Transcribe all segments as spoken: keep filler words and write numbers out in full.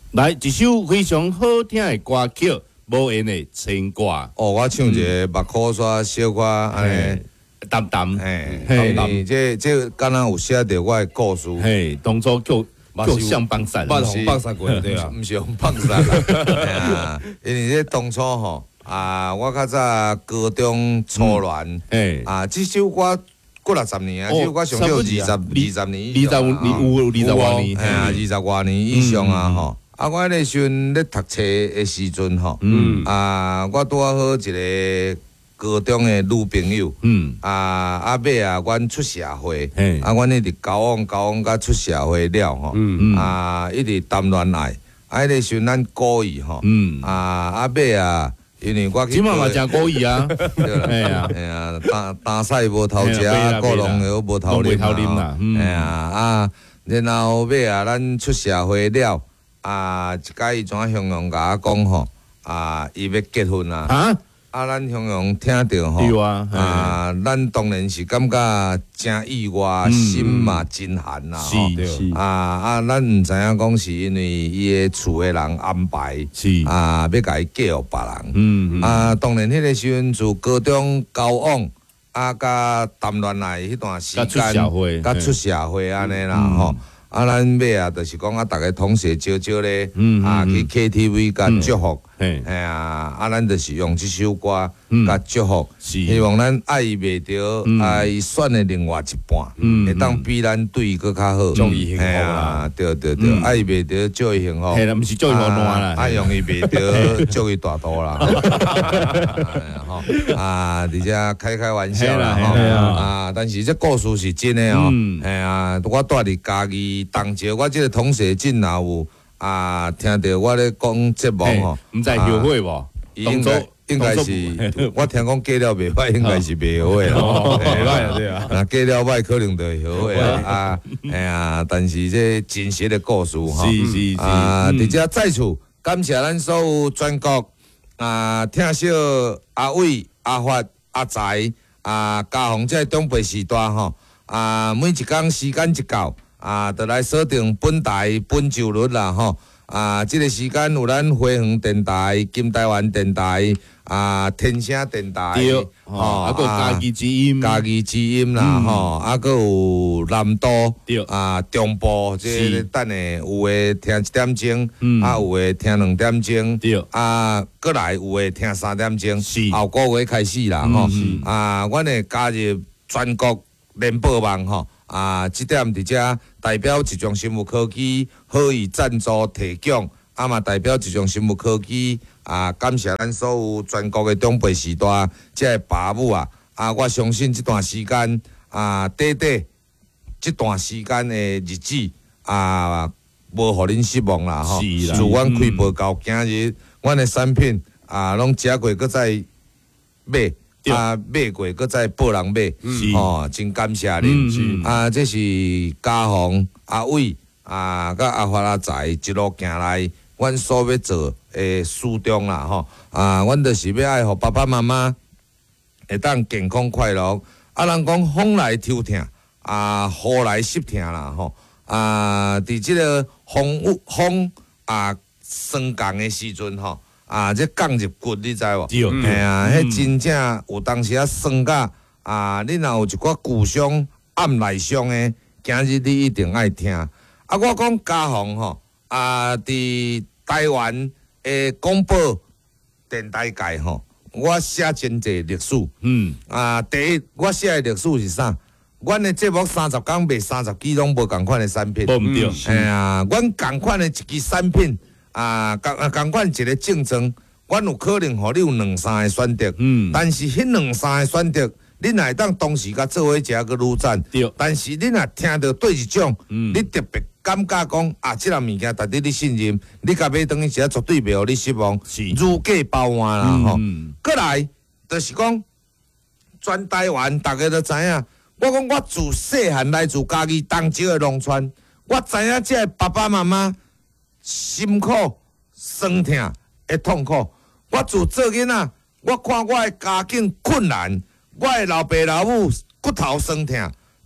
来一首非常好听的歌曲，无言的牵挂。 哦，我唱一个目眶刷小可安尼淡淡， 嘿， 嘿淡淡，这这敢若有写着我的故事。 嘿，当初叫叫向放散， 放红放散过对啊， 毋是红放散啦。因为这当初吼啊，我较早高中初恋， 嘿， 啊，这首歌过六十年啊，这首歌上少二十二十年以二十上啊， 年有二十多年， 哎呀，二十多年以上啊吼。啊，我迄个时阵咧读册的时阵吼，啊，我拄啊好一个高中的女朋友，啊，啊尾啊，阮出社会，啊，阮一直交往交往甲出社会了吼，啊，一直谈恋爱，啊，迄个时阵咱故意吼，啊，啊尾啊。因为我即满嘛真故意啊， 哎呀，哎呀，大大菜无头食，果农又无头啉啦，哎呀啊，然后尾啊，咱出社会了，啊，一摆伊怎向阳甲我讲吼，啊，伊要结婚啦，啊，啊，咱向阳听着吼，啊，咱当然是感觉真意外，心嘛真寒啦，吼，啊啊，咱毋知影讲是因为伊诶厝诶人安排，啊，要甲伊嫁互别人，啊，当然迄个时阵自高中交往，啊，甲谈恋爱迄段时间，甲出社会安尼啦，吼。啊，咱尾啊，就是讲啊，逐个同学招招咧，啊，去 K T V 甲祝福，哎呀，啊，咱就是用即首歌甲祝福，希望咱爱伊袂着，啊，伊选的另外一半，会当比咱对伊搁较好， 祝伊幸福啦， 对对对，爱伊袂着，祝伊幸福， 嘿啦，毋是祝伊好烂啦， 爱用伊袂着，祝伊大肚啦，吼，啊，而且开开玩笑啦，吼，啊，但是这故事是真的哦，哎呀，我住伫家己。当朝我即个同学真若有啊，听到我咧讲节目吼， 毋知后悔无？ 应该应该是，我听讲嫁了袂歹，应该是袂后悔啦。 袂歹啊，对啊。 那嫁了歹，可能就会后悔啦。啊，哎呀，但是这真实的故事吼， 是是是。 啊，伫遮再次感谢咱所有全国啊听小阿伟、阿发、阿财啊，嘉宏这中辈时代吼啊，每一工时间一到。啊，就来锁定本台本周日啦吼！啊，即、这个时间有咱花园电台、金台湾电台、啊天声电台， 对，吼，啊个家己之音， 家己之音啦吼，啊个有南都， 对， 啊中部，即个等下有诶听一点钟，啊有诶听两点钟， 对， 啊过来有诶听三点钟，后个月开始啦吼，啊，阮会加入全国联播网吼。啊，即点伫遮代表一种生物科技好意赞助提供，啊嘛代表一种生物科技啊，感谢咱所有全国的长辈时代，即个爸母啊，啊我相信即段时间啊，短短即段时间的日子啊，无互恁失望啦吼。自阮开播到今日，阮的产品啊，拢食过，搁再买。啊，买过，搁再报人买，吼，真感谢恁。啊，这是嘉宏、阿伟、啊，甲阿发阿财一路行来，阮所要做诶初衷啦，吼。啊，阮就是要爱互爸爸妈妈会当健康快乐。啊，人讲风来抽疼，啊，雨来湿疼啦，吼。啊，伫即个风风啊霜降诶时阵，吼。啊，这降入骨，你知无？ 对， 哎呀，迄真正有当时啊，酸甲啊，你若有一寡旧伤、暗内伤诶，今日你一定爱听。啊，我讲嘉宏吼，啊，伫台湾诶广播电台界吼，我写真济历史。嗯。啊，第一，我写诶历史是啥？阮诶节目三十工卖三十支拢无共款诶产品。 无毋对。 哎呀，阮共款诶一支产品。啊，共啊共款一个竞争，阮有可能互你有两三个选择，嗯，但是迄两三个选择，你若会当同时甲做伙食个愈赞，对。但是你若听到对一种，嗯，你特别感觉讲啊，即项物件值得你信任，你甲买等于时啊绝对袂互你失望，是如假包换啦吼。过来就是讲，全台湾大家都知影，我讲我自细汉来自家己当朝的农村，我知影即个爸爸妈妈。辛苦、酸痛会痛苦。我自做囡仔，我看我的家境困难，我的老爸老母骨头酸痛，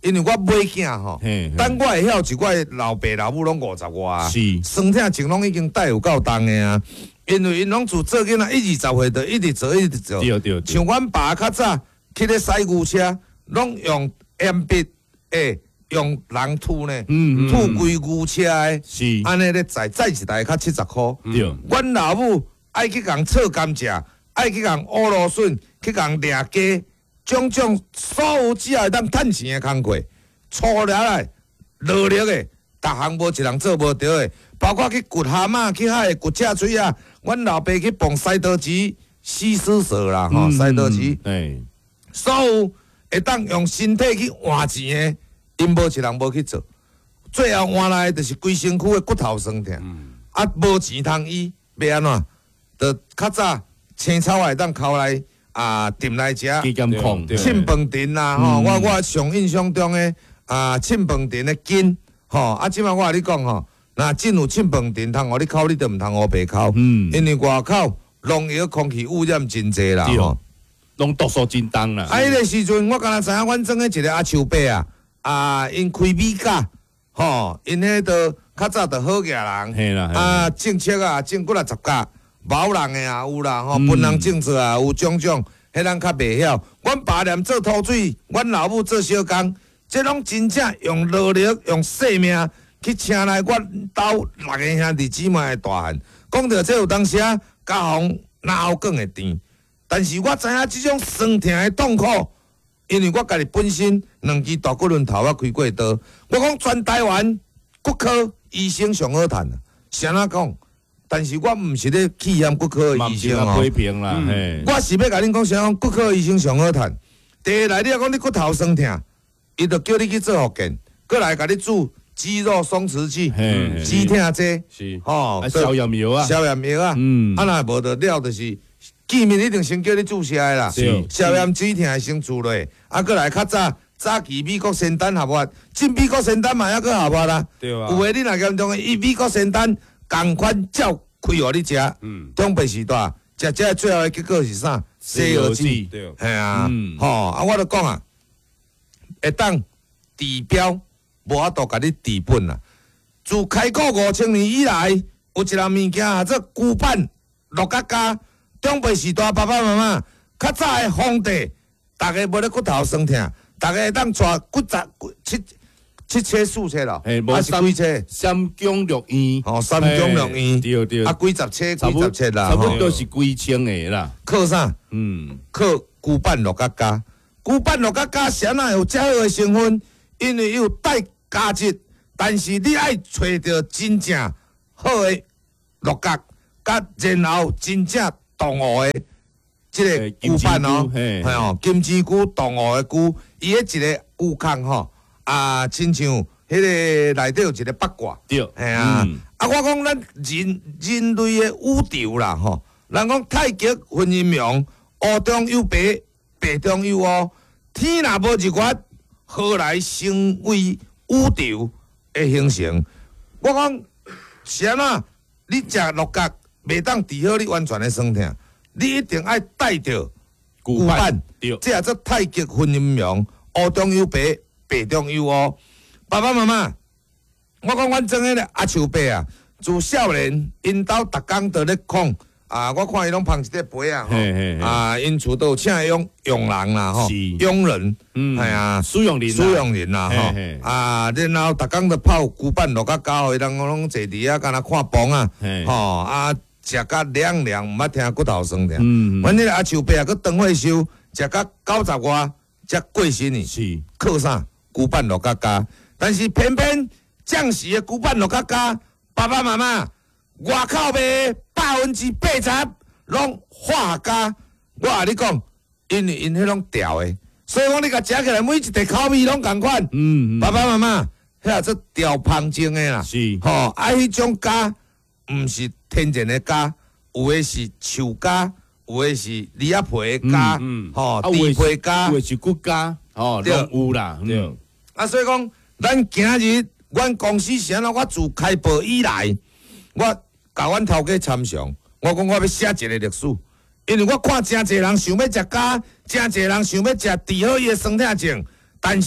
因为我买囝吼嘿嘿， 等我会晓一寡老爸老母拢五十外啊， 是酸痛情拢已经带有够重的啊。因为因拢自做囡仔一二十岁就一直做一直做， 对对对像阮爸较早去咧驶牛车，拢用鉛笔诶，用人吐呢， 嗯嗯吐规牛车诶， 是安尼咧载载一台较七十箍。 对， 阮老母爱去共测甘蔗，爱去共乌芦笋，去共掠鸡，种种所有只要会当趁钱诶工课，粗了来劳力诶，逐项无一人做无着诶，包括去掘蛤蟆，去海掘赤水啊。阮老爸去蹦西刀子、西施蛇啦，吼、西刀子， 哎， 所有会当用身体去换钱诶，因无一人无去做，最后换来就是规身躯诶骨头酸痛，啊，无钱通医，要安怎？就较早青草会当抠来啊，炖来食， 加减控， 对庆饭店啦，吼、我我上印象中诶啊，庆饭店诶筋，吼，啊，即摆我甲你讲吼。那真有庆饭店通互你烤，你就毋通互白烤， 嗯因为外口农药、空气污染真济啦对吼。 拢毒素真重啦。 啊，迄个时阵我敢若知影，阮庄诶一个阿树伯啊，啊，因开米甲，吼，因迄个较早着好野人， 嘿啦嘿啦啊，种切啊，种几啊十甲，毛人诶也有啦，吼， 嗯分人种做啊，有种种，迄咱较袂晓。阮爸念做土水，阮老母做小工，这拢真正用劳力、用性命。去请来我兜六个兄弟姊妹的大汉，讲到这有当时啊，家风哪有讲会甜，但是我知影即种酸痛的痛苦，因为我家己本身两支大骨轮头我开过刀，我讲全台湾骨科医生上好趁啊，谁哪讲？但是我毋是咧气嫌骨科的医生哦， 批评啦，嘿， 我是要甲恁讲啥？讲骨科医生上好趁。第一来，你若讲你骨头酸痛，伊就叫你去做复健，过来甲你煮。肌肉松弛剂、 嘿止痛剂， 是吼， 啊，消炎药啊， 消炎药啊， 嗯啊，若无得了，就是见面一定先叫你注射的啦， 是消炎止痛先注落，啊，过来较早早期美国仙丹合法，进美国仙丹嘛还佫合法啦， 对啊有诶，你若严重诶，伊美国仙丹共款照开互你食， 嗯， 中北时代食食最后诶结果是啥？西药剂， 对， 系啊嗯， 吼，啊，我著讲啊，会当治标。无法度甲你治本啦。自开国五千年以来，有一项物件啊，做旧版乐家家，中辈时代爸爸妈妈，较早的皇帝，逐个无咧骨头酸痛，逐个会当带骨折七七车四车咯， 嘿，无还是几车？ 三江六院， 哦，三江六院， 对对， 啊，几十车， 差不几十车啦， 差不吼。 多是几千个啦， 靠啥？ 嗯， 靠旧版乐家家，旧版乐家家谁哪有遮好的成分？因为有带价值，但是你爱找到真正好的乐角，甲然后真正同学的即个旧版哦， 嘿系哦，金针菇同学的菇，伊迄一个菇坑吼，啊，亲像迄个内底有一个八卦， 对， 系啊， 嗯啊，我讲咱人人类的宇宙啦吼，人讲太极分阴阳，黑中有白，白中有黑，天若无日月。何来成为宇宙的形成？我讲是安怎？你食鹿角袂当治好你完全的酸痛，你一定爱带着古板，对， 这也做太极分阴阳，黑中有白，白中有黑。爸爸妈妈，我讲阮庄个阿树伯啊，自少年因兜逐工都咧讲。啊！我看伊拢捧一块杯啊，吼，啊，因厝都有请佣佣人啦，吼，佣人， 嗯， 系啊， 使用人， 使用人啦，吼，啊，然后逐工都泡古板落甲胶，互伊人拢坐伫遐，敢若看房啊，吼，啊，食甲凉凉，毋捌听骨头酸痛。嗯，阮迄个阿树伯啊，佮长岁寿，食甲九十外，才过身呢。 是， 靠啥？古板落甲胶，但是偏偏将士的古板落甲胶，爸爸妈妈。外口卖百分之八十拢化加，我甲你讲，因为因迄种调的，所以讲你甲食起来每一块口味拢共款。嗯嗯。爸爸妈妈，遐做调芳精的啦。 是。 吼，啊，迄种加，毋是天然的加，有诶是树加，有诶是李仔皮的加，吼，猪皮加， 有诶是骨加，吼，拢有啦。对。 啊，所以讲，咱今日阮公司是安怎？我自开播以来，我。甲阮头家参详，我讲我要写一个历史，因为我看真侪人想要食鸭，真侪人想要食治好伊的酸痛症，但是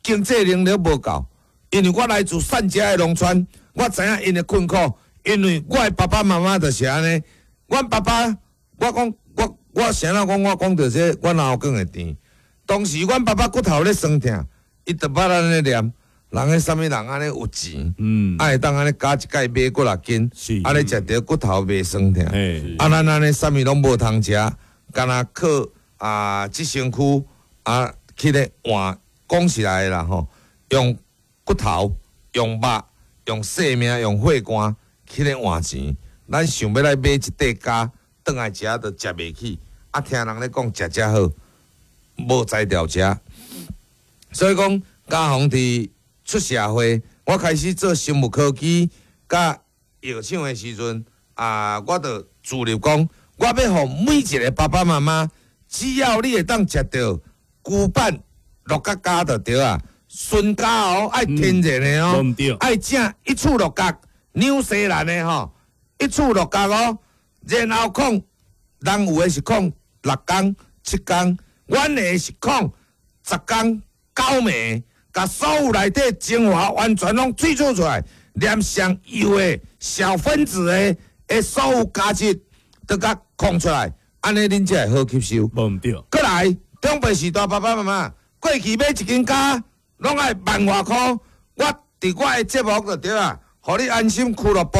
经济能力无够，因为我来自善家的农村，我知影因的困苦，因为我的爸爸妈妈就是安尼。阮爸爸，我讲我我谁人讲我讲着这我脑梗会甜。当时阮爸爸骨头咧酸痛，伊就捌安尼念，人迄啥物人安尼有钱，嗯，啊会当安尼加一盖买几六斤，安尼食着骨头袂酸痛。啊，咱安尼啥物拢无通食，干那靠啊即身躯啊去咧换讲起来啦吼，用骨头、用肉、用性命、用血汗去咧换钱。咱想要来买一块家，转来食就食袂起。啊，听人咧讲食食好，无才调食。所以讲，家宏伫出社会，我开始做生物科技甲药厂的时阵，啊，我就自立讲，我要互每一个爸爸妈妈，只要你会当食到牛板六角加就对啊，纯家哦，爱天然的哦，爱正一处六角，纽西兰的吼。一处六角哦，然后控人有的是控六工、七工，阮的是控十工、九暝，甲所有内底精华完全拢萃取出来，连上油的小分子的的所有价值都甲控出来，安尼恁才会好吸收。 无对。 过来，中辈时代爸爸妈妈过去买一斤cá，拢爱万外箍，我伫我的节目就对啊，互你安心俱乐部。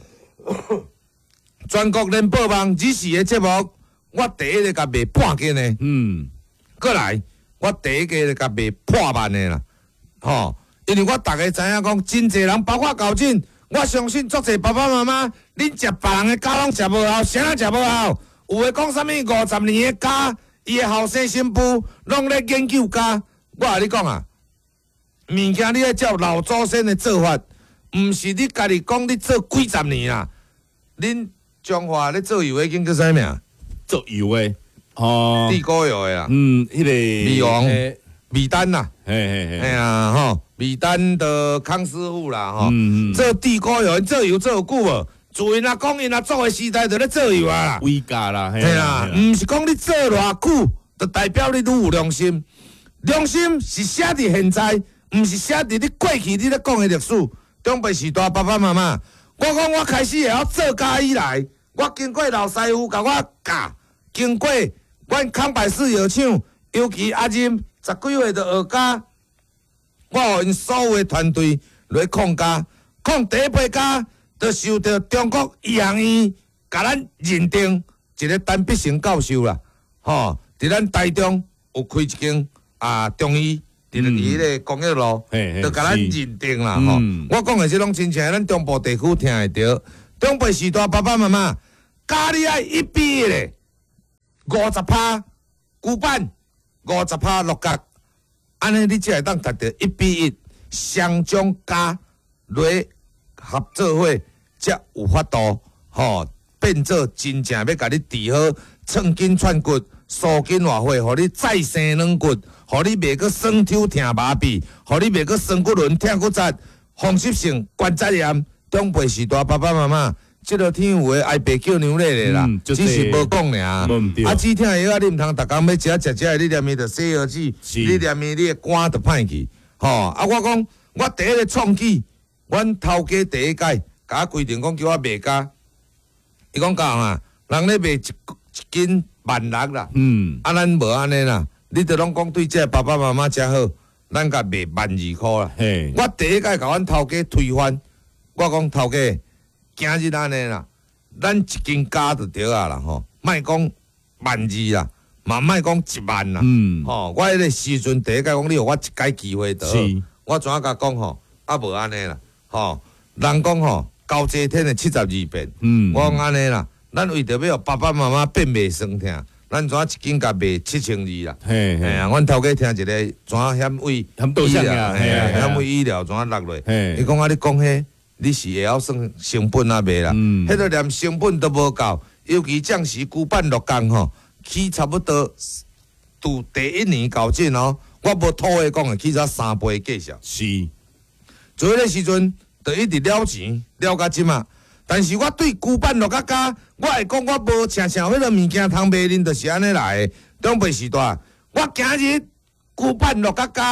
全国联播网二四个节目，我第一个甲卖半斤的，嗯，过来，我第一个甲卖破万的啦，吼，因为我大家知影讲，真侪人包括交警，我相信足侪爸爸妈妈，恁食别人的家拢食无好，谁人食无好？有诶讲啥物五十年的家，伊的后生新妇拢咧研究家，我甲你讲啊，物件你要照老祖先的做法。毋是你家己讲，你做几十年啦？恁中华咧做油的叫啥名？ 做油的哦， 地沟油的啦。 嗯，迄、那个米王、米丹啦。 嘿嘿嘿。 哎呀吼，米丹的康师傅啦吼。嗯嗯。做地沟油，做油做有久无？自因若讲因若做的时代就咧做油啊。 伟家啦，嘿啦。毋是讲你做偌久，就代表你愈有良心。良心是写伫现在，毋是写伫你过去你咧讲的历史。中辈时代爸爸妈妈，我讲我开始会晓做家以来，我经过老师傅甲我教，经过阮康百氏药厂，尤其阿任十几岁就学家，我互因所有的团队来抗家，抗第一批家，就受到中国医学院甲咱认定一个单必成教授啦，吼，伫咱台中有开一间啊中医。伫咧伫迄个工业路，就甲咱认定啦吼。我讲的即拢真正咱中部地区听会着。中辈时代爸爸妈妈，家里爱一毕业咧，五十趴古板，五十趴六角，安尼你才会当达到一比一，双种加来合作伙，才有法度吼变做真正要甲你治好寸筋串骨、疏筋活血，互你再生软骨。互你袂阁酸抽疼麻痹，互你袂阁酸骨轮疼骨折、风湿性关节炎。中辈时代爸爸妈妈，即落天有诶爱白叫牛奶诶啦，嗯、只是无讲尔。啊，止疼药啊，你毋通逐工要食食食，你念伊着西药剂，你念伊你诶肝着歹去。吼、哦，啊，我讲我第一个创举，阮头家第一届，甲我规定讲叫我卖价，伊讲教啊，人咧卖一一斤万六啦，嗯，啊，咱无安尼啦。你着拢讲对这爸爸妈妈真好，咱甲卖万二箍啦。我第一届甲阮头家推翻，我讲头家，今日安尼啦，咱一斤加就对啊啦吼，莫讲万二啦，嘛莫讲一万啦。嗯，吼，我迄个时阵第一届讲，你互我一届机会得，我怎啊甲讲吼，啊无安尼啦，吼，人讲吼，交际天的七十二变。嗯，我讲安尼啦，咱为着要互爸爸妈妈变袂酸疼。咱怎一斤甲卖七千二啦？嘿，嘿啊！阮头家听一个怎险位医疗，嘿啊，险位医疗怎落落？伊讲啊，你讲迄，你是会晓算成本啊卖啦？嗯，迄个连成本都无够，尤其将时古板六工吼，起差不多，拄第一年搞进哦，我无土话讲诶，起才三倍计数。是，做迄个时阵，就一直了钱了甲即嘛。但是我对古板六角加，我会讲我无常常迄个物件通卖恁，就是安尼来的。中辈时代，我今日古板六角加，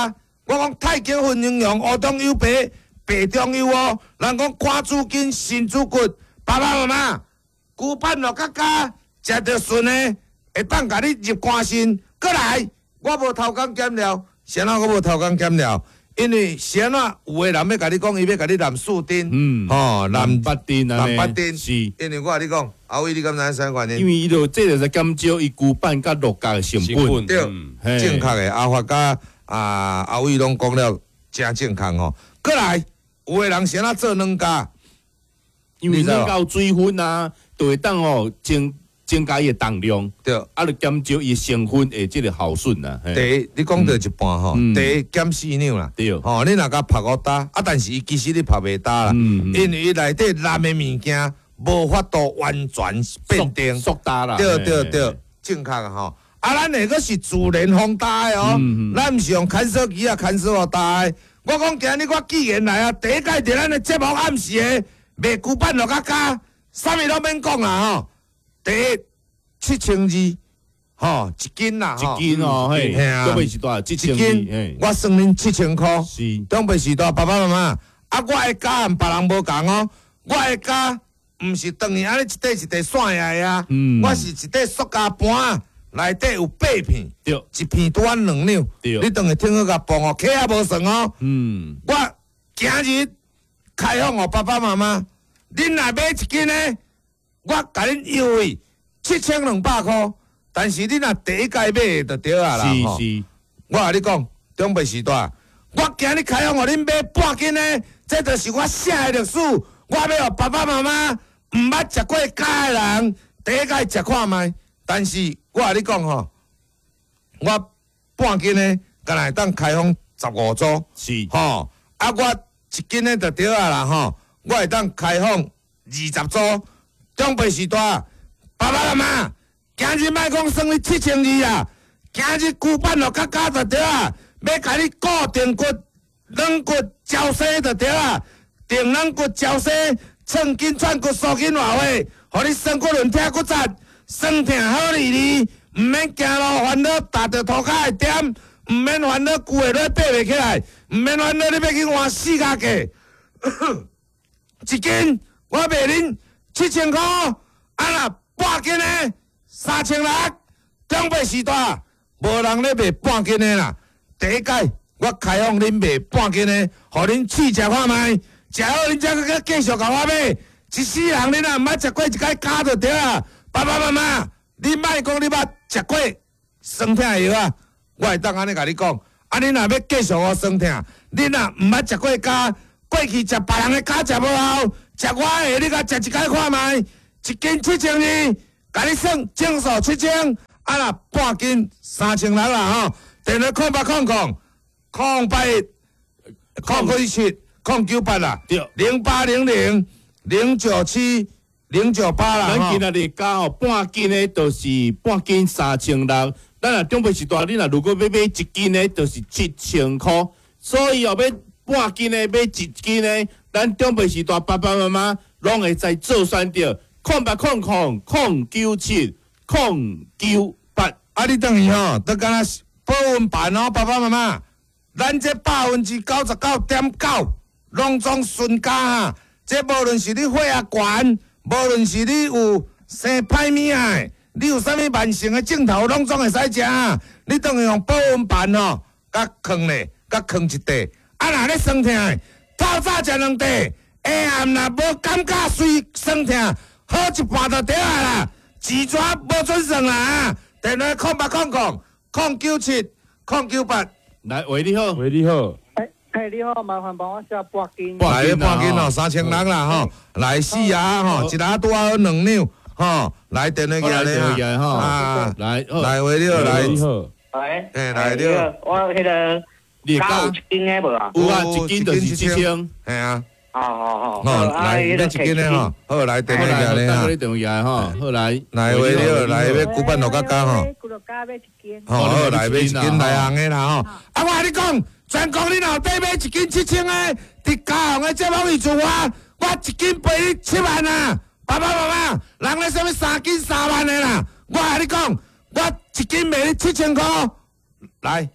我讲太极分营养，乌中有白，白中有乌。人讲肝主筋，肾主骨。爸爸妈妈，牛板肉角加食着顺的，会当甲你入肝肾。过来，我无头工减了，谁哪我无头工减了？因为谁哪有的人要甲你讲，伊要甲你染树丁， 嗯， 吼染八丁啊， 染八丁是。 因为我甲你讲，阿伟，你敢知啥原因？ 因为伊就这就是减少伊牛板甲肉角的成分， 对，正确的阿发甲啊阿伟拢讲了真正确吼。过来，有的人先啊做两家， 因为能够水分啊，就会当吼增增加伊的重量， 对， 啊，就减少伊成分的即个耗损啦。 第一，你讲到一半吼，第一减四两啦， 对， 吼，你若甲拍五打，啊，但是伊其实你拍袂打啦，因为伊内底染的物件无法度完全变定， 缩大啦， 对对对，正确啊吼。啊，咱下个是自然风打的哦，咱毋是用牵手机啊牵手互打的。我讲今日我既然来啊，第一届伫咱的节目暗时的卖牛板肉角加，啥物拢免讲啦吼。第一七千二，吼一斤啦， 一斤哦，嘿，东北时代七千二， 我算恁七千块。 是东北时代爸爸妈妈，啊，我的价和别人无共哦，我的价毋是当于安尼一块一块散下的啊，我是一块塑胶盘。内底有八片，一片拄啊两两，你当下听好甲磅哦，客也无算哦。嗯，我今日开放哦，爸爸妈妈，恁若买一斤呢，我甲恁优惠七千两百块，但是你若第一届买就对啊啦。 是是， 我甲你讲，中北时代，我今日开放哦，恁买半斤呢，这就是我写的历史，我要互爸爸妈妈毋捌食过假的人，第一届食看卖，但是。我甲你讲吼，我半斤呢，敢若当开放十五组， 是吼，啊，我一斤呢就对啊啦吼，我会当开放二十组。中北时代，爸爸妈妈，今日莫讲算你七千二啊，今日牛板肉角加就对啊，要甲你固定骨、软骨、胶生就对啊，定软骨、胶生、寸筋、串骨、缩筋话话，互你身骨轮疼骨折。酸痛好哩哩，毋免行路烦恼，踏着涂骹会点，毋免烦恼旧的落爬袂起来，毋免烦恼你要去换四角价。一斤我卖恁七千块，啊若半斤的三千六。中北时代无人咧卖半斤的啦，第一届我开放恁卖半斤的，互恁试食看卖，食好恁才去继续甲我买。一世人恁若毋捌食过一摆假就对啊。爸爸妈妈，你莫讲你捌食过酸痛药啊！我会当安尼甲你讲，啊，你若要继续学酸痛，你若毋捌食过胶，过去食别人的胶食无效，食我的你甲食一摆看卖，一斤七千二，甲你算正数七千，啊若半斤三千六啦吼。电话空八空空空八空九七空九八啦，零八零零零九七。零九八啦， 咱今仔日加哦，半斤的，就是半斤三千六。咱若中北时代，你若如果要买一斤的，就是七千块。所以后要半斤的，买一斤的，咱中北时代爸爸妈妈拢会在做选择。空八空空空九七空九八。 啊，你等于吼，都敢若保温盘哦，爸爸妈妈，咱这百分之九十九点九，拢总顺价哈。这无论是你血压悬。无论是你有生歹物啊，你有啥物慢性的症头，拢总会使食。你当然用保温盘吼，甲放咧，甲放一块。啊，若咧酸痛，透早食两块，下暗若无感觉随酸痛，好一半就对啊啦。钱纸无准算啦，电话空八空空空九七空九八。 来，喂，你好， 喂，你好。 嘿，你好，麻烦帮我写半斤。 来，半斤哦，三千六啦吼，来四啊吼，一盒拄好两两吼，来电话过来哈， 啊， 来来喂你好，来， 你好， 喂， 哎来你好， 我迄个加有一斤的无啊？ 有啊，一斤就是七千， 系啊， 好好好， 吼来你一斤的吼，好来电话过来哈， 哈， 电话来哈，好来， 来喂你好，来要古板六角加吼， 古六加买一斤， 吼好来买一斤来行的啦吼，啊我跟你讲。全国你后底买一斤七千的，伫嘉义的节目里做我，我一斤赔你七万啊！爸爸妈妈，人咧什么三斤三万的啦？我跟你讲，我一斤卖你七千块，来，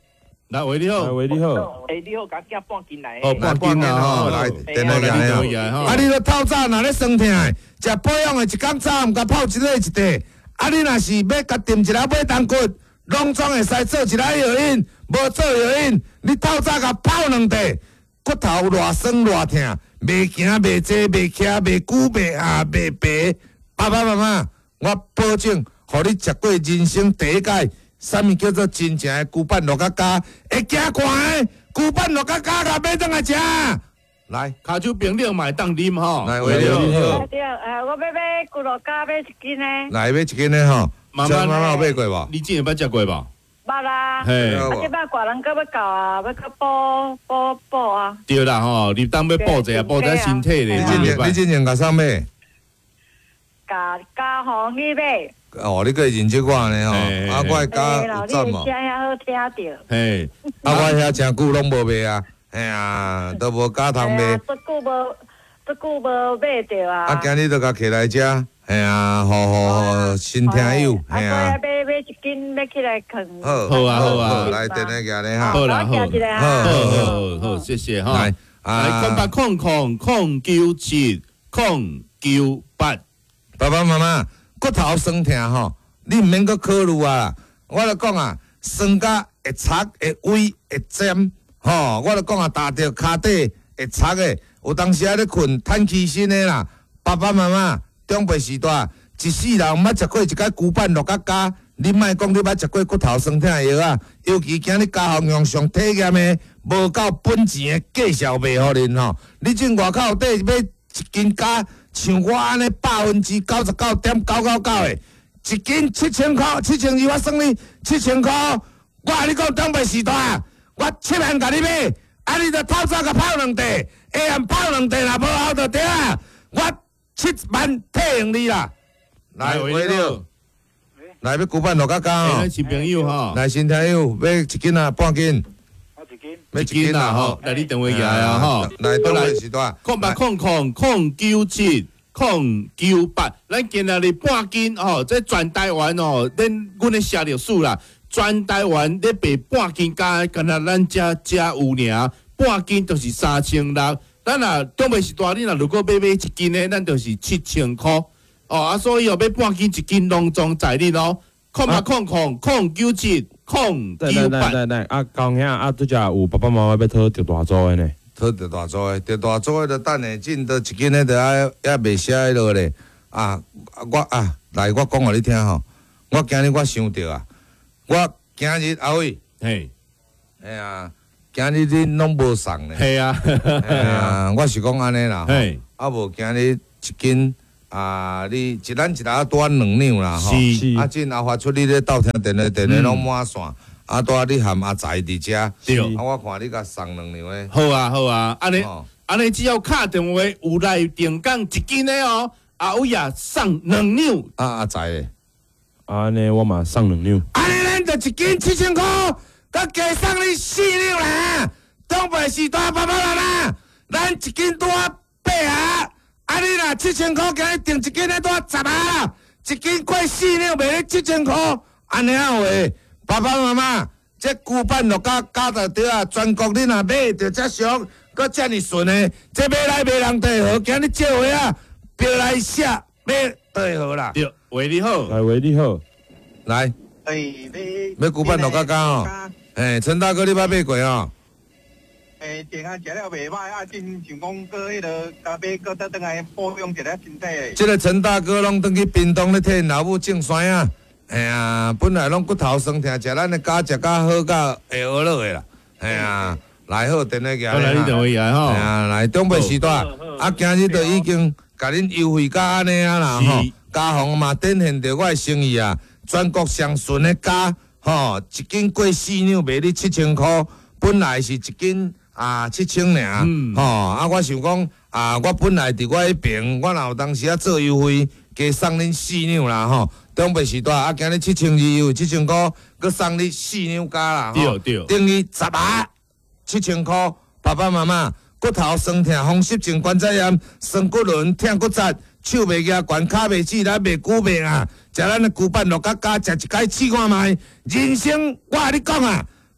来，喂，你来， 好， 喂，你好， 诶，你好，甲寄半斤来。 哦，半斤啊，吼， 来，电话来， 来你可以啊！ 啊，吼啊，，你都透早若咧酸痛的，食保养的一工早，毋甲泡一日一地。啊，你若是要甲炖一粒马冬骨，拢总会使做一粒药引，无做药引，你透早甲泡两地，骨头偌酸偌痛，袂行袂坐袂徛袂久袂下袂白。爸爸妈妈，我保证，互你食过人生第一届，啥物叫做真正的牛板鹿角夹，会惊寒的牛板鹿角夹甲买转来食。来， 卡酒冰凉嘛会当啉吼， 来喂你好你好， 对，诶，我要买骨头加买一斤呢。 来买一斤的吼， 妈妈这妈妈有买过无？ 你之前捌食过无？ 捌啦。 嘿， 啊，即摆寡人搁要搞啊，要搁补补补啊。 对啦吼，你当要补者啊，补者身体咧， 你嘛袂真正你真正甲啥买？ 加加互你买。 哦，你个认识我呢吼， 嘿啊，我会诶， 加老你有赞无？ 的声遐好听着。 嘿， 啊，我遐真久拢无卖啊，哎呀，都无加通卖。 这久无，这久无买着啊。 啊，今日就甲起来食，哎呀，好好好，新听友， 啊，所以哎呀， 买买一斤要起来啃。 好， 好啊好啊来电话举咧哈， 好啦好好，一个好好哈。 好好，谢谢哈。 来来，空八啊， 空空空九七空九八， 爸爸妈妈，骨头酸痛吼，你毋免阁考虑啊，我就讲啊，酸甲会擦会微会尖，吼，我就讲啊，踏着骹底会擦的，有当时啊咧困叹气身的啦，爸爸妈妈长辈时代，一世人毋捌食过一摆牛板鹿角夹。你莫讲你捌食过骨头酸痛的药啊，尤其今日家行用上体验的、无够本钱的介绍卖互恁吼。你进外口底买一斤加，像我安尼百分之九十九点九九九的，一斤七千块，七千二我算你七千块。我甲你讲长辈时代，我七万甲你买，啊你着透早甲泡两地，下暗泡两地若无好就对啊。我七万退用你啦。来，喂你好。来要牛板鹿角夹哎， 吼咱，是朋友哈， 来新听友要一斤啊，半斤， 我一斤。 要一一斤斤啊啦吼吼，， 来你电话起来啊吼， 来当位时段， 空八空空空九七空九八，咱今仔日半斤吼，这全台湾哦，恁阮咧写着数啦，全台湾咧卖半斤加，干那咱遮遮有尔，半斤就是三千六。咱若中袂时代，你若如果买买一斤咧，咱就是七千箍。哦啊，所以哦，要半斤一斤拢总在你咯。空八空空空九七空来来九八， 来来来，啊，讲遐啊，拄则有爸爸妈妈要讨着大组的呢， 讨着大组的，着大组的着等下进到一斤的着爱还袂写迄落咧。啊，我啊，来我讲互你听吼，我今日我想着啊，我今日阿伟， 嘿， 哎呀，今日恁拢无送咧， 嘿啊， 哎呀，我是讲安尼啦，吼嘿， 啊无今日一斤啊，你一咱一人端两两啦吼。 是是啊，进阿发出你咧斗听电话，电话拢满线。啊，带你含阿财伫遮， 对啊，我看你甲送两两诶。 好啊好啊，安尼哦安尼只要敲电话有来定岗一斤的哦，阿伟啊送两两， 啊，阿财诶， 啊，安尼我嘛送两两， 安尼咱就一斤七千箍，佮加送你四两啦。东北时代爸爸妈妈，咱一斤多八啊，啊你若七千箍，今日订一斤咧多十啊，一斤过四两卖你七千箍，安尼啊话，爸爸妈妈，这牛板鹿角加到对啊，全国你若买着遮俗，佮遮尔顺的，这买来卖人地好，今日借话啊，标来写买地好啦。 对，喂你好， 来喂你好， 来， 诶，你要牛板鹿角加哦。嘿，陈大哥，你捌买过哦？ 诶，电啊食了袂歹，啊，真想讲过迄个咖啡搁倒转来保养一下身体诶。 这个陈大哥拢转去屏东咧替因老母种山啊！哎呀，本来拢骨头酸痛，食咱的家食甲好甲会学落的啦。哎呀，来好电话行我来你电话起来吼哎，呀，来中北时代，啊，今日就已经甲恁优惠甲安尼啊啦吼是， 家行嘛展现着我的诚意啊！全国上顺的家，吼，一斤过四两卖你七千箍，本来是一斤。啊，七千尔， 嗯吼、啊！我想讲，啊，我本来伫我迄边，我若有当时啊做优惠，加送恁四两啦，吼、中北时代啊，今日七千二优七千箍，搁送你四两加啦，吼、 对对等于十啊，七千箍。爸爸妈妈，骨头酸痛、风湿症、关节炎、酸骨轮、痛骨折、手袂举悬、骹袂起来、袂久袂啊，食咱的牛板鹿角夹，食一摆试看卖。人生，我甲你讲啊！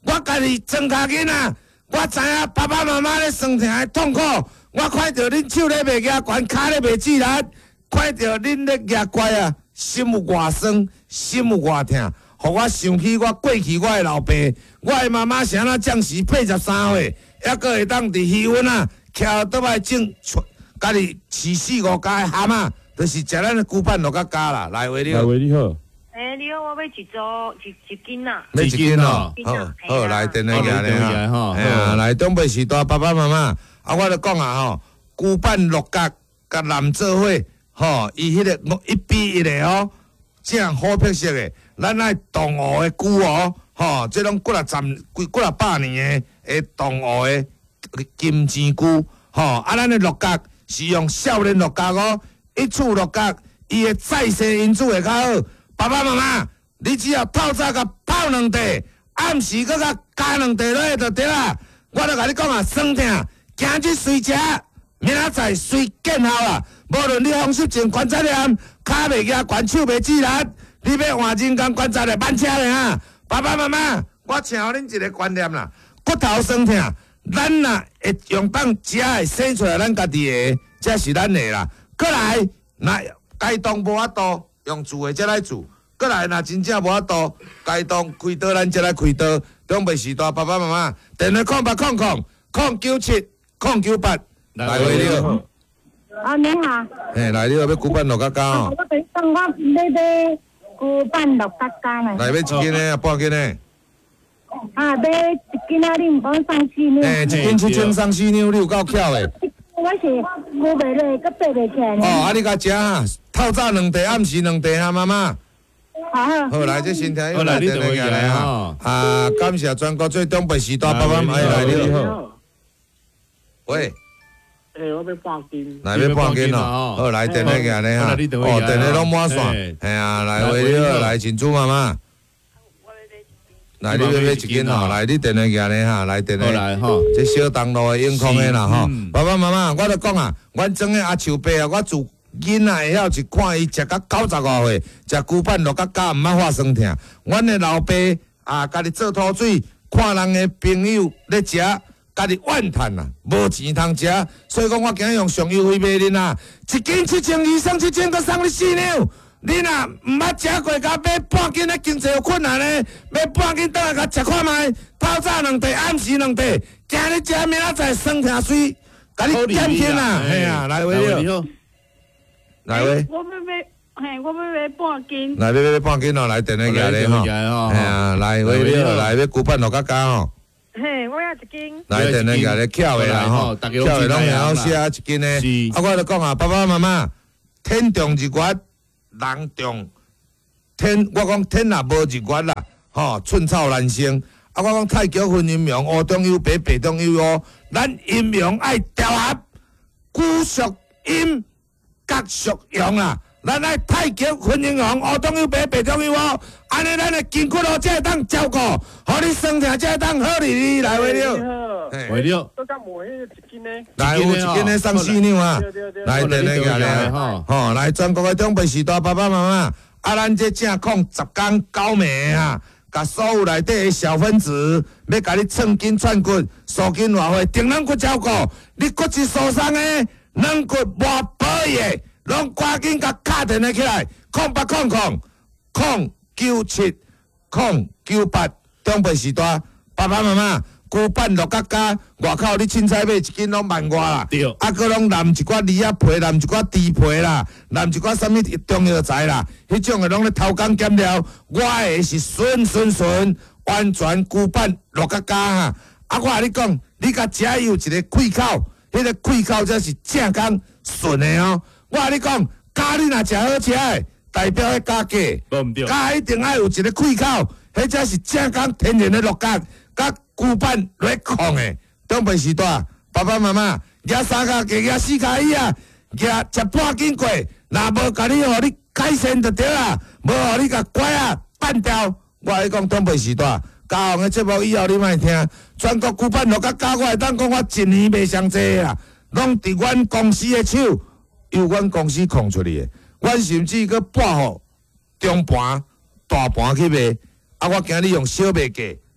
我家己装脚囡仔，我知影爸爸妈妈咧酸疼的痛苦，我看到恁手咧袂举悬，骹咧袂自力，看到恁咧举乖啊，心有偌酸，心有偌疼，互我想起我过去我的老爸，我的妈妈是安怎将士八十三岁，还阁会当伫鱼温啊，徛倒来种，家己饲四五家的蛤蟆，就是食咱的古板落甲家啦，来话来了。 喂，你好， 诶，你好，我要一组一一斤呐。 要一斤哦，好，好， 好来电话好来来电话哈， 哈哎呀，来东北时代爸爸妈妈，啊，我就讲啊吼，古板六角甲蓝做伙，吼，伊迄个一比一的哦，正好配色的，咱爱动物的菇哦，吼，这种几若十几几若百年的诶动物的金针菇，吼，啊，咱的六角是用少年六角哦，一处六角，伊的再生因子会较好。爸爸妈妈，你只要透早甲泡两茶，暗时搁甲加两茶落去就对啦。我著甲你讲啊，酸疼，今日随食，明仔载随见效啦。无论你风湿症、关节炎、骹袂举悬、手袂指力，你要换人工关节的慢车咧哈。爸爸妈妈，我请互恁一个观念啦，骨头酸疼，咱若会用当食的生出来，咱家己的，这是咱的啦。过来，若该动无法度。用煮的才来煮，过来若真正无法度，该当开刀咱才来开刀。中北时代爸爸妈妈，电话空八空空空九七空九八，来回了。 啊，你好。 嘿，来了要古板六角角哦。 我等等我要买古板六角角呢。 来要一斤的啊，半斤的。 啊，买一斤啊，你唔讲送四两。 嘿，一斤七千送四两，你有够巧的。 我是估袂落，搁爬袂起来呢。 哦，啊，你甲食啊，透早两茶，暗时两茶哈，妈妈。 好。 好，来这身体好来，你电话电话来哈。啊，感谢全国最东北时代爸爸妈妈来了。喂。 诶，我要半斤。 来要半斤哦，好来电话给你哈，哦电话拢满线，系啊，来为了来珍珠妈妈，来你要买一斤吼，来你电话给你哈，来电话来哈， 这小东路的永康的啦吼，爸爸妈妈，我著讲啊，阮种的阿树伯啊，我自囡仔会晓是看伊食到九十外岁，食古板落甲甲毋捌发酸疼，阮的老爸啊，家己做土水，看人的朋友咧食。家己怨叹啦，无钱通食，所以讲我今日用上优惠卖恁啊，一斤七千二，送七千，搁送你四两。你若毋捌食过，甲买半斤的经济有困难的，买半斤倒来甲食看卖，透早两茶，暗时两茶，今日食，明仔载酸疼水，甲你减轻啦，嘿啊，来位了，来位， 我要买，嘿，我要买半斤。 来要买半斤哦，来电话寄你吼，嘿啊，来位了，来要古板落甲加吼。 嘿，我要一斤。 来电话甲你巧的啦吼，巧的拢会晓写一斤的。啊，我就讲啊，爸爸妈妈，天重日月，人重天，我讲天若无日月啦，吼，寸草难生。啊，我讲太极分阴阳，乌中有白，白中有乌，咱阴阳爱调合，古属阴，甲属阳啦。咱爱太极分阴阳，乌中有白，白中有乌，安尼咱的筋骨路才会当照顾，互你酸疼才会当好哩哩来为了。 为了， 都甲无迄一斤呢？ 来有一斤的送四两啊！来电话过来啊！吼，来全国的中北时代爸爸妈妈，啊，咱这正控十天九暝啊，甲所有内底的小分子，要甲你寸筋串骨、缩筋活血、定软骨照顾，你骨质疏松的、软骨无保的。拢赶紧甲敲电话起来，空八空空空九七空九八，中北时代爸爸妈妈，古板六角角，外口你凊彩买一斤拢万外啦， 对， 啊，佮拢淋一寡梨仔皮，淋一寡猪皮啦，淋一寡啥物中药材啦，迄种的拢咧偷工减料，我的是顺顺顺，完全古板六角角哈，啊，我甲你讲，你甲食有一个气口，迄个气口才是正刚顺的哦。我甲你讲，咖喱若食好食的，代表迄加价，加一定爱有一个气口，迄才是正港天然的六角，甲古板来控的。中北时代，爸爸妈妈举三脚架，举四脚椅啊，举食半斤过，若无甲你互你改善就对啦，无互你甲拐啊绊掉。我甲你讲，中北时代，嘉宏的节目以后你莫听，全国古板六角加我会当讲我一年卖上济啦，拢伫阮公司的手。由阮公司控出去的，阮甚至搁拨互中盘、大盘去卖。啊，我今日用小卖价，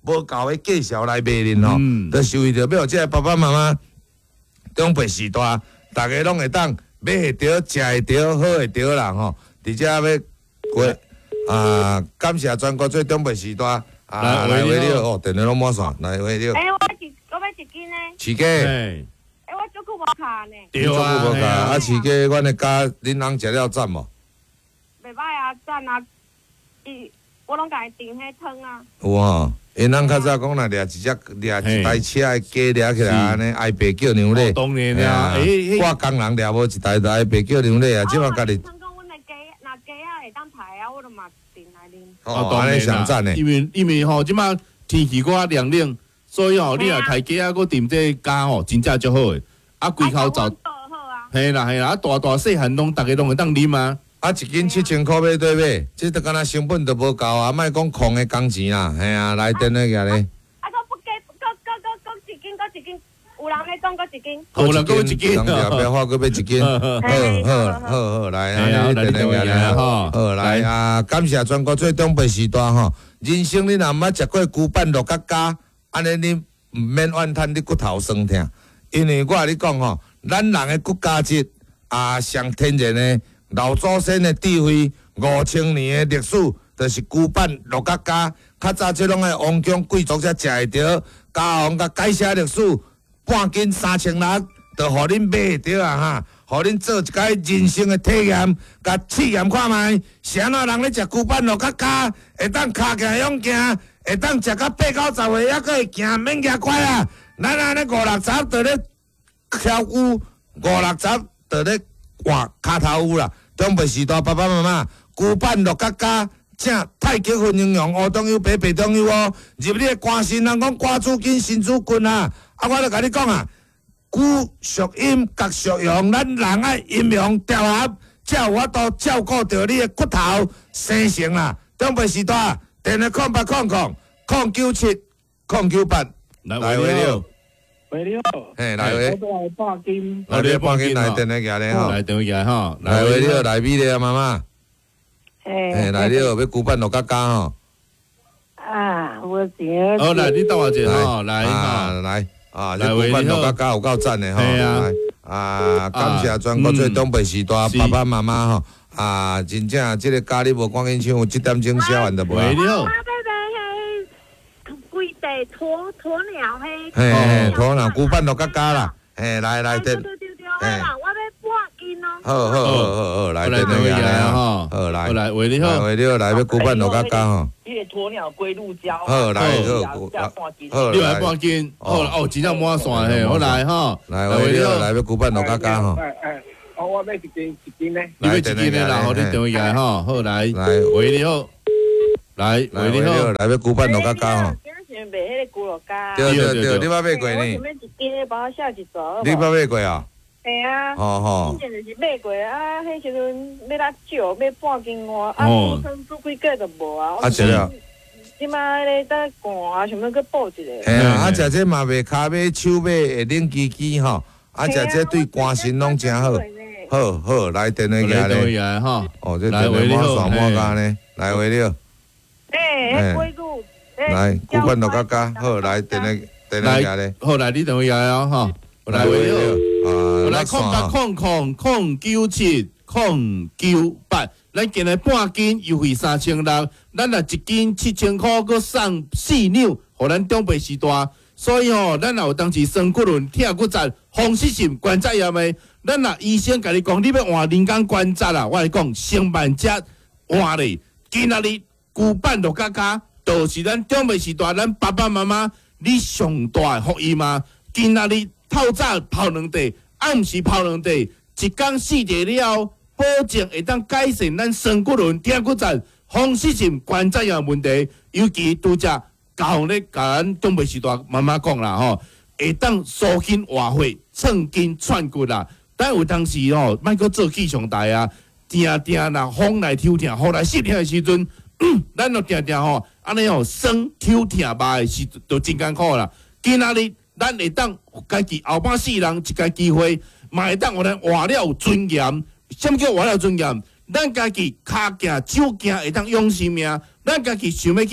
无够的介绍来卖恁吼， 嗯就是为着要互即个爸爸妈妈长辈时代，大家拢会当买会着、食会着、喝会着啦吼，而且要过啊，感谢全国最长辈时代啊，来为了哦，电话拢满线，来为了哎、我一我要一斤呢， 饲鸡。 哎， 哎、我足久无卡呢， 对啊， 无教， 嘿啊啊饲鸡，阮的家恁翁食了赞无？ 袂歹啊，赞啊，伊我拢甲伊订迄汤啊， 有吼，因翁较早讲若掠一只掠一台车的鸡掠起来安尼，挨爸叫娘咧。 当然啦，哎嘿啊我工人掠无一台，就挨爸叫娘咧啊！即马家己汤讲阮的鸡，若鸡啊会当排啊，我就嘛订来啉。 哦，安尼上赞呢。 因为因为吼，即马天气搁较凉冷，所以吼，你若刣鸡啊，搁炖这家吼，真正足好诶。啊，规口走， 倒好啊， 嘿啦嘿啦，啊大大细汉拢，逐个拢会当啉啊。 啊，一斤七千箍买对买，即都敢若成本都无够啊！莫讲空的工钱啦，嘿啊，来电话举咧。 啊，搁不加，搁搁搁搁一斤，搁一斤，有人咧讲搁一斤。 好啦，搁一斤， 人家不要花，搁买一斤。好好好好，来啊，来电话举咧吼。好来啊，感谢全国最长辈时代吼。人生你若毋捌食过牛板肉角加，安尼你毋免怨叹你骨头酸痛，因为我甲你讲吼，咱人的骨价值啊，上天然的。老祖先的智慧，五千年的历史，就是牛板肉角加。较早即拢个王公贵族才食会着，家皇甲改写历史，半斤三千六，就互恁买会着啊哈！互恁做一摆人生的体验，甲试验看卖，是安怎人咧食牛板肉角加，会当骹行勇行，会当食到八九十岁还佫会行，免惊怪啊！咱安尼五六十就咧跳舞，五六十就咧。换骹头舞啦，长辈时代爸爸妈妈，牛板肉角加，正太极分营养，乌冬油白白冬油哦。入你的肝肾，人讲肝主筋，肾主筋啊。啊，我著甲你讲啊，骨属阴，角属阳，咱人爱阴阳调和，才有法度照顾到你的骨头生成啦。长辈时代，电话空八空空空九七空九八， 来为了， 喂，你好， 嘿，来喂， 我来半斤， 来你半斤来电话举咧吼， 来电话举吼， 来喂你好，来米咧啊妈妈。 哎， 嘿，来你好，要牛板肉角加吼。 啊，我钱。 好来，你等我一下吼，来啊吼， 来啊，这牛板肉角加有够赞的吼。 嘿啊来啊，感谢全国最长辈时代爸爸妈妈吼。啊，真正即个家你无赶紧抢，有七点钟写完就无啊。 喂，你好我，要买迄规地鸵鸵鸟迄。 嘿嘿，鸵鸟牛板肉角加啦。嘿，来来电。 对对对，好啦，我要半斤哦。 好好好好好，来电话来来吼， 好来， 来，喂，你好， 喂你好，来要牛板肉角加吼。 迄个鸵鸟龟鹿胶， 好来好，好你来半斤，好哦，真正满线嘿，我来吼， 来喂你好，来要牛板肉角加吼。 哎哎，哦，我买一斤一斤呢。 你要一斤的啦，吼，你电话举吼，好来， 来喂，你好，来， 来喂，你好， 来要牛板肉角加吼。 今仔是卖迄个咕噜加。 对对对，你捌买过我呢想？要一斤的，帮我写一撮。 你捌买过啊？ 系啊。 哦吼。 之前就是买过啊，迄时阵要较少，买半斤外，啊， 哦煮汤煮几个就无啊。 啊，食了。 即摆咧在寒啊，想要去补一个。 嘿啊，啊食这嘛袂骹尾手尾会冷叽叽吼，啊食这对肝肾拢真好。好好，来电话来电话举咧。 举吼， 哦，这电话满线满加呢，来回了。 诶，迄龟乳。 来，牛板肉角加，好来电话电话举咧。 好来，你电话举啊吼，来，喂，你好。 啊， 来，空八空空空九七空九八，咱今日半斤优惠三千六，咱若一斤七千块，佮送四两，互咱长辈时代。所以吼，咱若有当时酸骨轮、疼骨折、风湿性关节炎的，咱若医生甲你讲，你要换人工关节啦，我来讲，成万只换咧。今仔日牛板肉角加，就是咱长辈时代，咱爸爸妈妈你上大的福音嘛。今仔日透早泡两茶，暗时泡两茶，一天四茶了，保证会当改善咱酸骨轮、疼骨折、风湿性关节炎问题。尤其拄则教咧，甲咱长辈时代妈妈讲啦吼，会当疏筋活血、创筋串骨啦。但有当时吼，莫阁做气象台啊，定定若风来抽疼、雨来湿疼的时阵，咱就定定吼，安尼吼酸抽疼麻的时就真艰苦啦。今仔日咱会当家己后半世人一个机会，嘛会当互咱活了有尊严。什么叫活了有尊严？咱家己骹行、手行会当养生命，咱家己想要去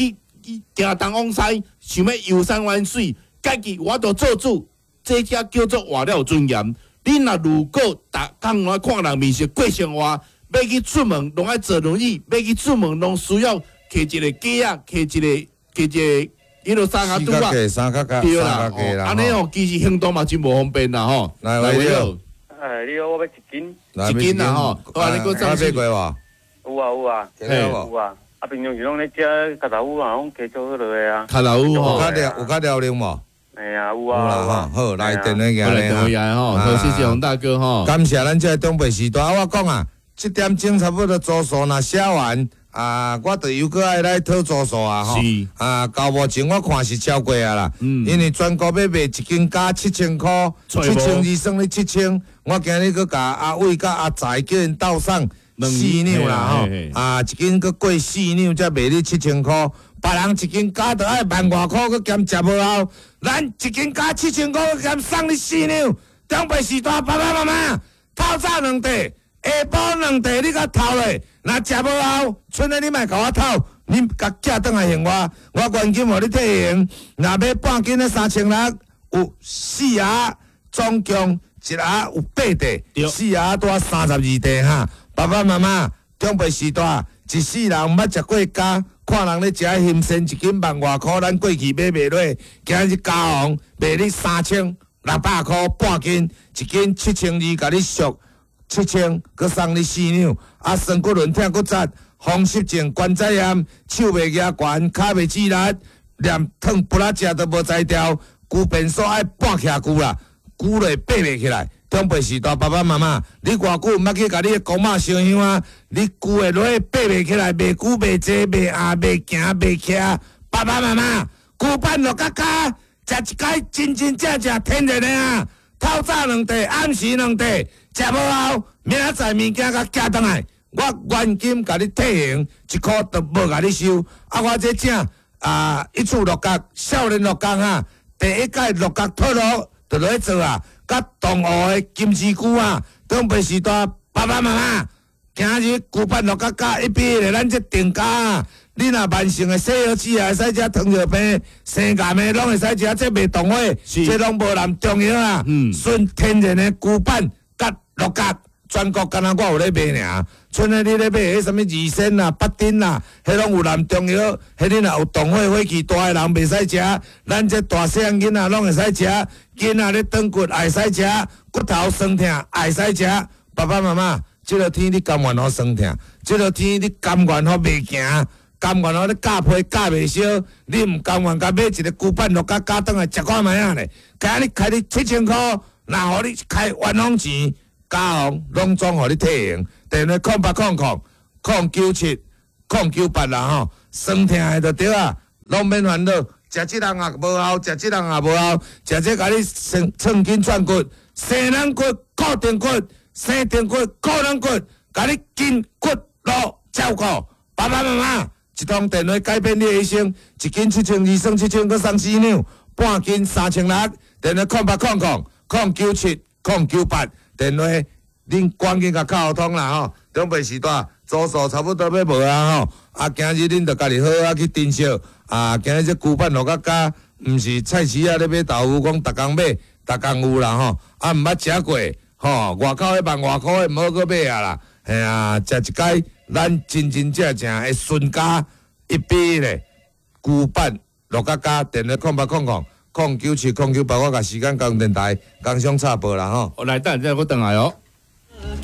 行东往西，想要游山玩水，家己我都做主，这才叫做活了有尊严。你若如果逐工来看人面色过生活，要去出门拢爱坐轮椅，要去出门拢需要摕一个架啊，摕一个摕一个迄落三脚拄啊， 三脚架， 对啦， 三脚架啦。 安尼哦，其实行动嘛真无方便啦吼。 来来了， 哎，你好，我要一斤。 一斤啦吼，好啊，你搁上买过无？ 有啊有啊， 听到无？ 有啊。啊，平常时拢咧食咖豆腐啊，拢加做好落个啊。 卡老乌吼， 有较了有较了啉无？ 哎呀，有有啊。 啦吼，好来电话过来电话来来吼，好谢谢洪大哥吼。 感谢咱这东北时代，我讲啊，七点钟差不多住宿若写完。啊，我就又搁爱来讨住宿啊吼！啊，到目前我看是超过啊啦，嗯、因为全国要卖一斤加七千块，七千二算你七千，我今日搁甲阿伟甲阿财叫因斗送四两啦吼，啊，一斤搁过四两才卖你七千块，别人一斤加着爱万外块，搁兼食无后，咱一斤加七千块，搁兼送你四两，东北时代爸爸妈妈，透早两地。下晡两地你甲偷咧，若食无后，剩诶你莫甲我偷，你甲寄转来还我，我原金互你退还。若要半斤诶三千六，有四盒，总共一盒有八块，四盒多三十二块哈。爸爸妈妈，中北时代一世人毋捌食过家，看人咧食新鲜，一斤万外箍，咱过去买袂落，今日加红卖你三千六百箍半斤，一斤七千二，甲你俗。七千，佮送你四两，啊，酸骨轮疼骨折，风湿症、关节炎，手袂举悬，骹袂止力，连汤不拉食都无才调，骨变数爱搬起久啦，久咧爬袂起来。中辈时代爸爸妈妈，你偌久毋捌去甲你诶公妈烧香啊？你久诶落爬袂起来，袂久袂坐袂压袂行袂徛，爸爸妈妈，久办落甲家，食一摆真真正正天然诶啊！透早两地，暗时两地。食无后，明仔载物件甲寄倒来，我原金甲你退还，一箍都无甲你收。啊，我这正啊，一次六角，少年六角哈，第一届六角套路就落去做啊。甲同学的金丝菇啊，东北时代爸爸妈妈，今日旧办六角甲一比咧，咱这定价啊。你若慢性的细腰子也会使食糖尿病，生癌的拢会使食，这袂动火，这拢无含中药啊。纯天然的旧办。六角，全国敢若我有咧卖尔，剩诶你咧买迄什物二仙啦、八丁啦，迄拢有含中药，迄你若有动火火气大诶人袂使食，咱这大细汉囡仔拢会使食，囡仔咧长骨也会使食，骨头酸痛也会使食。爸爸妈妈，即落天你甘愿好酸痛，即落天你甘愿好袂行，甘愿好咧教皮教袂烧，你毋甘愿甲买一个旧版六角加转来食看卖啊咧？今日开你七千箍，若互你开冤枉钱。加红拢总互你退还，电话空八空空空九七空九八啦吼，酸痛的就对啊，拢免烦恼，食即人也无效，食即人也无效，食这甲你生寸筋串骨、生软骨、固定骨、生定骨、固软骨，甲你筋骨路照顾。爸爸妈妈，一通电话改变你的一生，一斤七千二，算七千，搁送四两，半斤三千六，电话空八空空空九七空九八。电话，恁赶紧甲沟通啦吼！中北时代住宿差不多要无啊吼！啊，今日恁着家己好啊去珍惜啊！今日这旧版落甲家，毋是菜市啊咧买豆腐，讲逐工买，逐工有啦吼！啊，毋捌食过吼，外口迄万外箍诶，毋好搁买啊啦！嘿啊，食一摆，咱真真正正会顺家一比咧，旧版落甲家，电话空八空空。空九七空九八，我甲时间交通电台工商插播啦吼。 来，等下再我等来哦。